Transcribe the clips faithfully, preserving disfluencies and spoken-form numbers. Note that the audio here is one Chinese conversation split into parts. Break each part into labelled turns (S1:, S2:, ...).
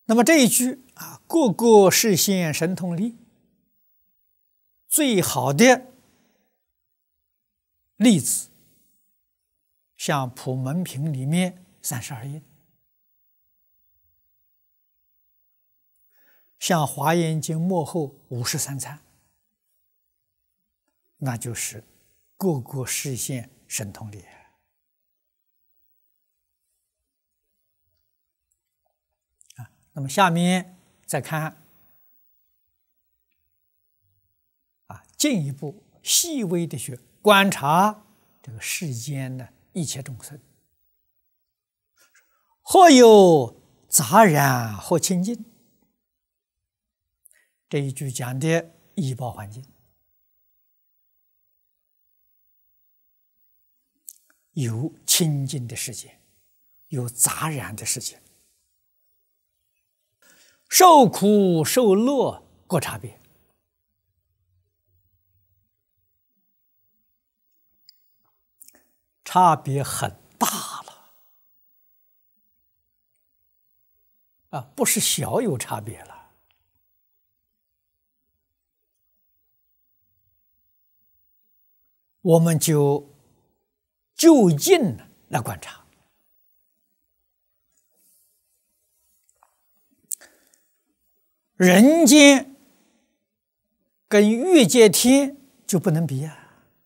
S1: 那么这一句啊，个个实现神通力，最好的例子，像普门品里面三十二应，像华严经末后五十三参，那就是个个实现神通力。啊，那么下面再看啊，进一步细微的去观察这个世间的一切众生，或有杂染，或清净。这一句讲的医报环境，有清净的世界，有杂染的世界，受苦受乐各差别。差别很大了啊，不是小有差别了。我们就就近来观察，人间跟欲界天就不能比啊。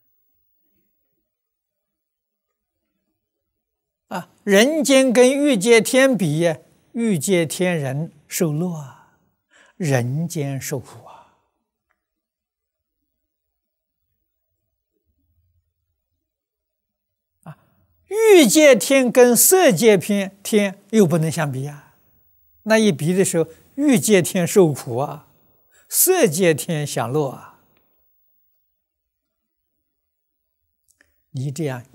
S1: 啊，人间跟欲界天比，欲界天人受乐啊，人间受苦啊。啊，欲界天跟色界天天又不能相比啊，那一比的时候，欲界天受苦啊，色界天享乐啊。你这样